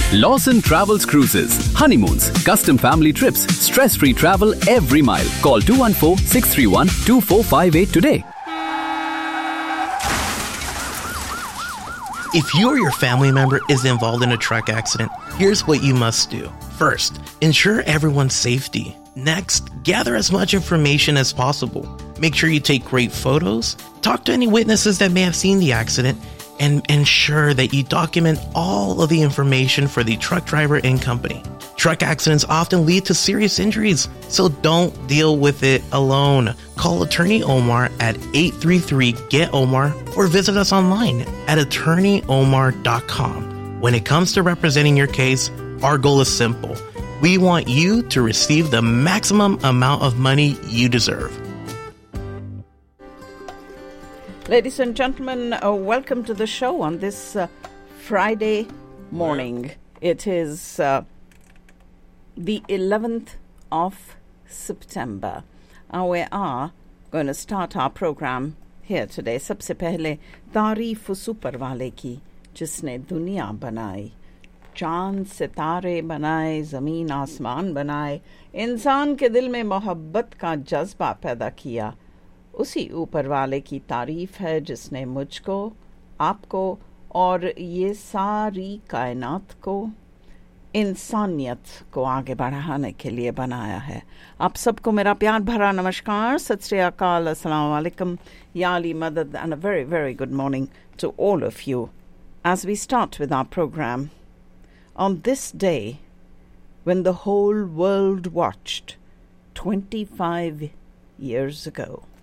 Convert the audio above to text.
Lawson Travels Cruises. Honeymoons, custom family trips, stress-free travel every mile. Call 214-631-2458 today. If you or your family member is involved in a truck accident, here's what you must do. First, ensure everyone's safety. Next, gather as much information as possible. Make sure you take great photos, talk to any witnesses that may have seen the accident, and ensure that you document all of the information for the truck driver and company. Truck accidents often lead to serious injuries, so don't deal with it alone. Call Attorney Omar at 833-GET-OMAR or visit us online at attorneyomar.com. When it comes to representing your case, our goal is simple. We want you to receive the maximum amount of money you deserve. Ladies and gentlemen, welcome to the show on this Friday morning. It is the 11th of September. We are going to start our program here today. सबसे पहले तारीफ उस ऊपर वाले की जिसने दुनिया बनाई, चांद सितारे बनाए, ज़मीन आसमान बनाए, इंसान के दिल में मोहब्बत का जज्बा पैदा किया. उसी ऊपर वाले की तारीफ है जिसने मुझको, आपको और ये सारी कायनात को, इंसानियत को आगे बढ़ाने के लिए बनाया है. आप सबको मेरा प्यार भरा नमस्कार, सत श्री अकाल, अस्सलाम वालेकुम, या अली मदद, and a very, very good morning to all of you as we start with our program on this day when the whole world watched 25 years ago.